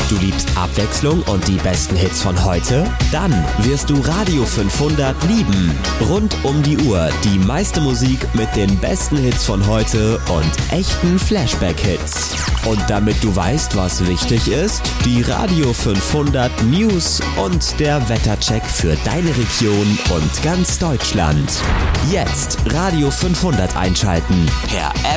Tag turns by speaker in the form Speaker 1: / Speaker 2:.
Speaker 1: Du liebst Abwechslung und die besten Hits von heute? Dann wirst du Radio 500 lieben. Rund um die Uhr die meiste Musik mit den besten Hits von heute und echten Flashback-Hits. Und damit du weißt, was wichtig ist, die Radio 500 News und der Wettercheck für deine Region und ganz Deutschland. Jetzt Radio 500 einschalten per App